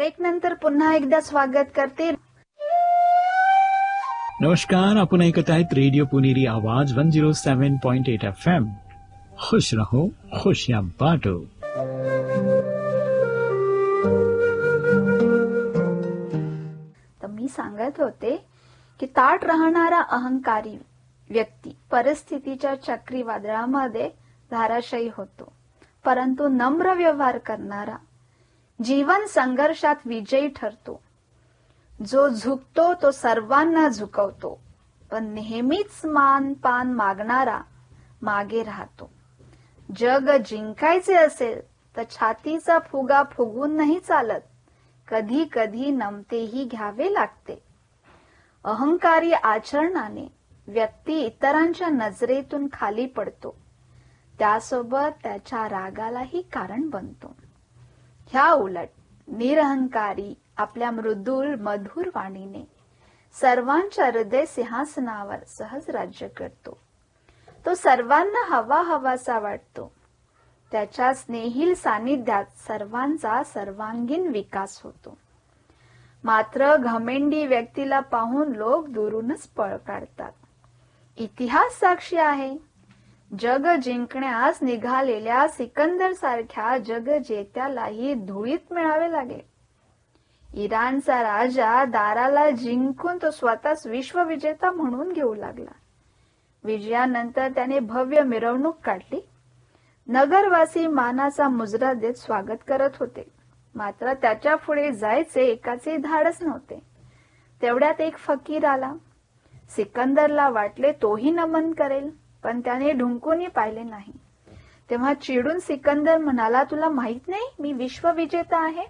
Break नंतर पुन्हा एकदा स्वागत करते. नमस्कार, आपण ऐकत आहेत रेडिओ पुणेरी आवाज 107.8 FM. खुश रहो, खुशियां बांटो. तर मी सांगत होते की ताठ राहणारा अहंकारी व्यक्ती परिस्थितीच्या चक्रीवादळामध्ये धाराशायी होतो, परंतु नम्र व्यवहार करणारा जीवन संघर्षात विजयी ठरतो. जो झुकतो तो सर्वांना झुकवतो, पण नेहमीच मान पान मागणारा मागे राहतो. जग जिंकायचे असेल तर छातीचा फुगा फुगून नाही चालत, कधी कधी नमतेही घ्यावे लागते. अहंकारी आचरणाने व्यक्ती इतरांच्या नजरेतून खाली पडतो, त्यासोबत त्याच्या रागालाही कारण बनतो. ह्या उलट निरहंकारी आपल्या मृदुल मधुर वाणीने सर्वांच्या हृदय सिंहासनावर सहज राज्य करतो. तो सर्वांना हवा हवासा वाटतो. त्याच्या स्नेहील सानिध्यात सर्वांचा सर्वांगीण विकास होतो. मात्र घमेंडी व्यक्तीला पाहून लोक दुरूनच पळ काढतात. इतिहास साक्षी आहे. जग जिंकण्यास निघालेल्या सिकंदर सारख्या जगजेत्यालाही धुळीत मिळावे लागले. इराणचा राजा दाराला जिंकून तो स्वतःच विश्वविजेता म्हणून घेऊ लागला. विजयानंतर त्याने भव्य मिरवणूक काढली. नगरवासी मानाचा मुजरा देत स्वागत करत होते. मात्र त्याच्या पुढे जायचे एकाचे धाडस नव्हते. तेवढ्यात एक फकीर आला. सिकंदरला वाटले तोही नमन करेल, पण त्याने ढुंकूनही पाहिले नाही. तेव्हा चिडून सिकंदर म्हणाला, तुला माहित नाही मी विश्वविजेता आहे?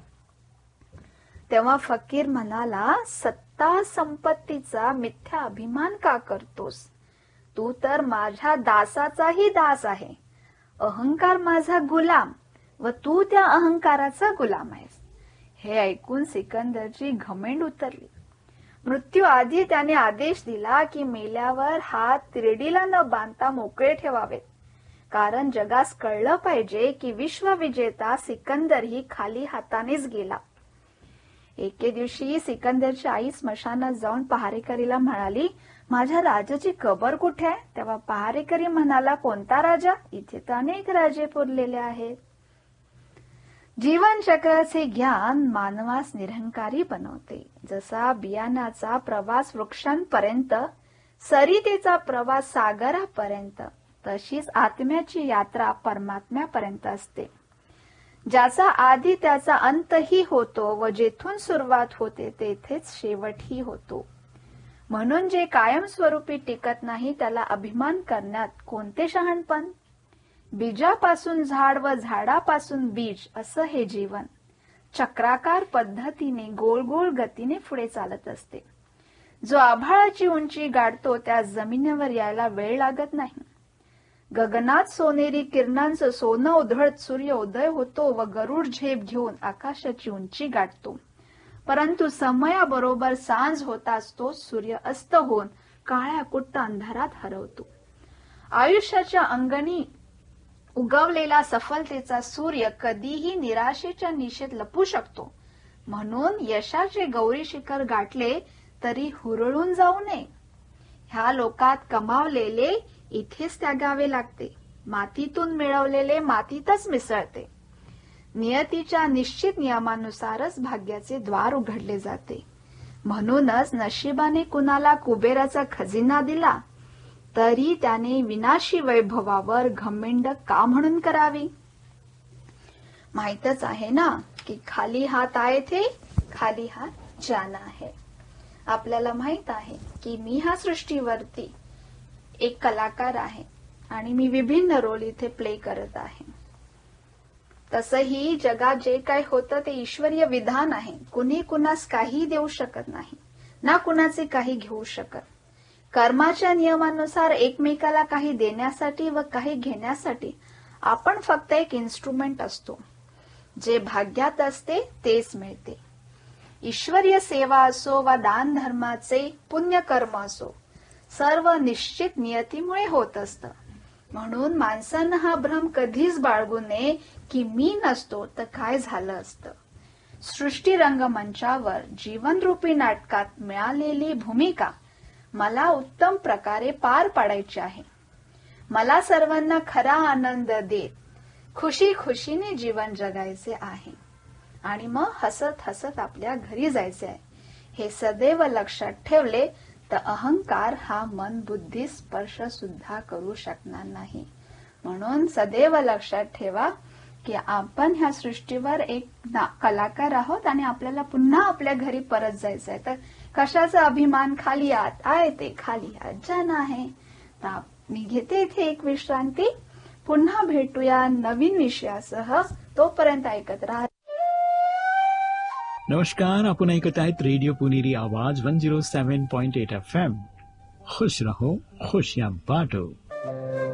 तेव्हा फकीर म्हणाला, सत्ता संपत्तीचा मिथ्या अभिमान का करतोस? तू तर माझ्या दासाचाही दास आहे. अहंकार माझा गुलाम व तू त्या अहंकाराचा गुलाम आहेस. हे ऐकून सिकंदरची घमेंड उतरली. मृत्यू आधी त्याने आदेश दिला की मेल्यावर हात तिरडीला न बांधता मोकळे ठेवावेत, कारण जगास कळलं पाहिजे की विश्वविजेता सिकंदर ही खाली हातानेच गेला. एके दिवशी सिकंदरची आई स्मशानात जाऊन पहारेकरीला म्हणाली, माझ्या राजाची कबर कुठे आहे? तेव्हा पहारेकरी म्हणाला, कोणता राजा? इथे तर अनेक राजे पुरलेले आहेत. जीवन चक्राचे ज्ञान मानवास निरहंकारी बनवते. जसा बियाणाचा प्रवास वृक्षांपर्यंत, सरितेचा प्रवास सागरापर्यंत, तशीच आत्म्याची यात्रा परमात्म्यापर्यंत असते. ज्याचा आधी त्याचा अंतही होतो व जेथून सुरुवात होते तेथेच शेवटही होतो. म्हणून जे कायमस्वरूपी टिकत नाही त्याला अभिमान करण्यात कोणते शहाणपण? बीजापासून झाड व झाडापासून बीज असं हे जीवन चक्राकार पद्धतीने गोल गोल गतीने पुढे चालत असते. जो आभाळाची उंची गाठतो त्या जमिनीवर यायला वेळ लागत नाही. गगनात सोनेरी किरणांचं सोनं उधळत सूर्य उदय होतो व गरुड झेप घेऊन आकाशाची उंची गाठतो. परंतु समयाबरोबर सांज होताच तो सूर्य अस्त होऊन काळ्या कुट्ट अंधारात हरवतो. आयुष्याच्या अंगणी उगवलेला सफलतेचा सूर्य कधीही निराशेच्या निशेत लपू शकतो. म्हणून यशाचे गौरी शिखर गाठले तरी हुरळून जाऊ नये. ह्या लोकात कमावलेले इथेच त्यागावे लागते. मातीतून मिळवलेले मातीतच मिसळते. नियतीच्या निश्चित नियमानुसारच भाग्याचे द्वार उघडले जाते. म्हणूनच नशिबाने कुणाला कुबेराचा खजिना दिला तरी त्याने विनाशी वैभवावर घमेंड का म्हणून करावी? माहीतच आहे ना की खाली हात आए थे, खाली हात जाना है. आपल्याला माहित आहे की मी ह्या सृष्टीवरती एक कलाकार आहे आणि मी विभिन्न रोल इथे प्ले करत आहे. तसंही जगात जे काही होतं ते ईश्वरीय विधान आहे. कुणी कुणास काही देऊ शकत नाही, ना कुणाचे काही घेऊ शकत. कर्माच्या नियमानुसार एकमेकाला काही देण्यासाठी व काही घेण्यासाठी आपण फक्त एक इन्स्ट्रुमेंट असतो. जे भाग्यात असते तेच मिळते. ईश्वरीय सेवा असो वा दान धर्माचे पुण्य कर्म असो, सर्व निश्चित नियतीमुळे होत असतं. म्हणून माणसानं हा भ्रम कधीच बाळगू नये की मी नसतो तर काय झालं असतं. सृष्टी रंगमंचावर जीवनरूपी नाटकात मिळालेली भूमिका मला उत्तम प्रकारे पार पाडायची आहे. मला सर्वांना खरा आनंद देत खुशी खुशीने जीवन जगायचे आहे आणि मग हसत हसत आपल्या घरी जायचे आहे. हे सदैव लक्षात ठेवले तर अहंकार हा मन बुद्धी स्पर्श सुद्धा करू शकणार नाही. म्हणून सदैव लक्षात ठेवा की आपण ह्या सृष्टीवर एक कलाकार आहोत आणि आपल्याला पुन्हा आपल्या घरी परत जायचं आहे. तर कशाचा अभिमान, खाली आत आहे ते खाली आत जाणं आहे. तर मी घेते इथे एक विश्रांती. पुन्हा भेटूया नवीन विषयासह. तोपर्यंत ऐकत राहा. नमस्कार, आपण ऐकत आहेत रेडिओ पुणेरी आवाज 107.8 FM. खुश रहो, खुशियां बांटो.